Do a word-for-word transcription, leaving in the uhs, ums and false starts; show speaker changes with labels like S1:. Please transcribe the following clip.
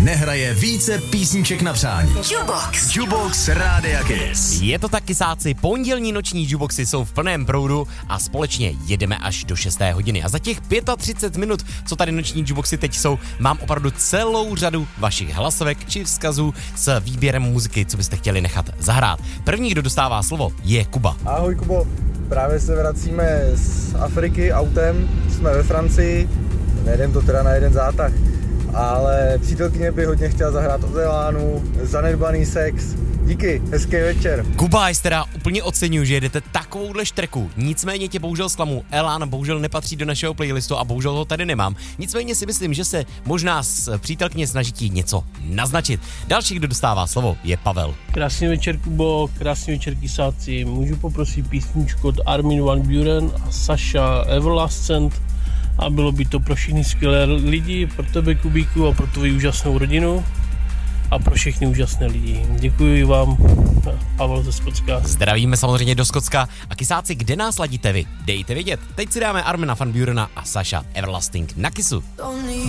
S1: nehraje více písniček na přání.
S2: Jukebox.
S1: Jukebox Rádia Kiss.
S3: Je to tak, kysáci, pondělní noční jukeboxy jsou v plném proudu a společně jedeme až do šesté hodiny. A za těch třicet pět minut, co tady noční jukeboxy teď jsou, mám opravdu celou řadu vašich hlasovek či vzkazů s výběrem muziky, co byste chtěli nechat zahrát. První, kdo dostává slovo, je Kuba.
S4: Ahoj Kubo, právě se vracíme z Afriky autem, jsme ve Francii, nejdem to teda na jeden zátah, ale přítelkyně by hodně chtěla zahrát od Elánu, Zanedbaný sex. Díky, hezký večer.
S3: Kuba, jste teda úplně oceňuju, že jedete takovouhle štreku. Nicméně tě bohužel zklamu. Elán bohužel nepatří do našeho playlistu a bohužel ho tady nemám. Nicméně si myslím, že se možná s přítelkyně snaží ti něco naznačit. Další, kdo dostává slovo, je Pavel.
S5: Krásný večer, Kubo, krásný večer, kysáci. Můžu poprosit písničku od Armin van Buuren a Sasha Everlasting a bylo by to pro všechny skvělé lidi, pro tebe, Kubíku, a pro tvoji úžasnou rodinu a pro všechny úžasné lidi. Děkuji vám, Pavel ze Skotska.
S3: Zdravíme samozřejmě do Skotska. A kysáci, kde nás ladíte vy? Dejte vědět. Teď si dáme Armina van Burena a Sasha Everlasting na Kissu.